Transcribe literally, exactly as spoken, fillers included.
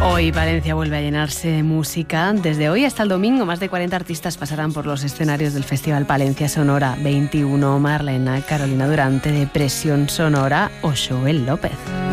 Hoy Palencia vuelve a llenarse de música. Desde hoy hasta el domingo, más de cuarenta artistas pasarán por los escenarios del Festival Palencia Sonora veintiuno. Marlena, Carolina Durante, Depresión Sonora o Joel López.